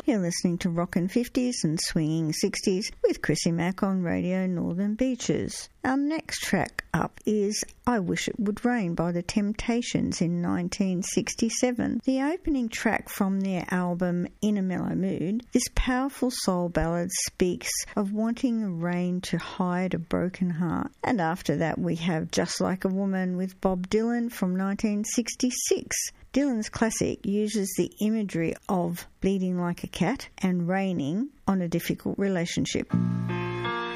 You're listening to Rockin' 50s and Swinging 60s with Chrissy Mack on Radio Northern Beaches. Our next track up is I Wish It Would Rain by The Temptations in 1967. The opening track from their album In a Mellow Mood, this powerful soul ballad speaks of wanting the rain to hide a broken heart. And after that we have Just Like a Woman with Bob Dylan from 1966. Dylan's classic uses the imagery of bleeding like a cat and raining on a difficult relationship.